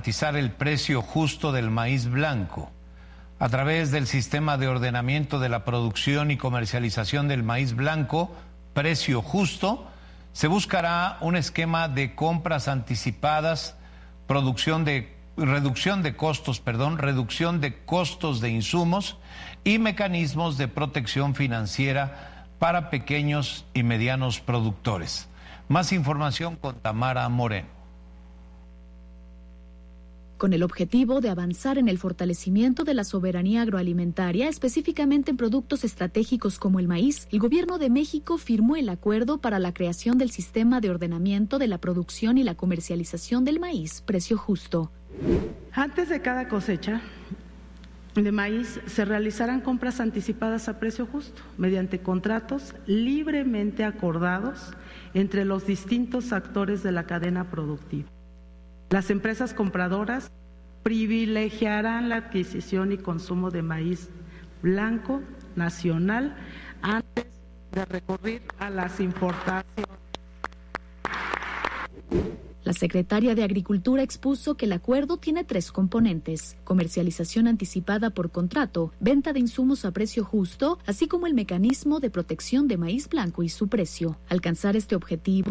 garantizar el precio justo del maíz blanco. A través del sistema de ordenamiento de la producción y comercialización del maíz blanco, Precio Justo, se buscará un esquema de compras anticipadas, reducción de costos de insumos y mecanismos de protección financiera para pequeños y medianos productores. Más información con Tamara Moreno. Con el objetivo de avanzar en el fortalecimiento de la soberanía agroalimentaria, específicamente en productos estratégicos como el maíz, el Gobierno de México firmó el acuerdo para la creación del sistema de ordenamiento de la producción y la comercialización del maíz, Precio Justo. Antes de cada cosecha de maíz se realizarán compras anticipadas a precio justo, mediante contratos libremente acordados entre los distintos actores de la cadena productiva. Las empresas compradoras privilegiarán la adquisición y consumo de maíz blanco nacional antes de recurrir a las importaciones. La secretaria de Agricultura expuso que el acuerdo tiene 3 componentes: comercialización anticipada por contrato, venta de insumos a precio justo, así como el mecanismo de protección de maíz blanco y su precio. Alcanzar este objetivo